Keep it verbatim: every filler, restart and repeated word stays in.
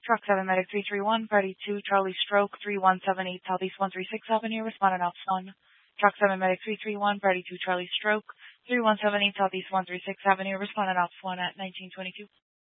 Truck seven Medic three three one, Party two, Charlie Stroke, three one seven eight Southeast one three six Avenue, responding ops one. Truck seven Medic three three one, Party two, Charlie Stroke, three one seven eight Southeast one three six Avenue, responding ops one at nineteen twenty-two.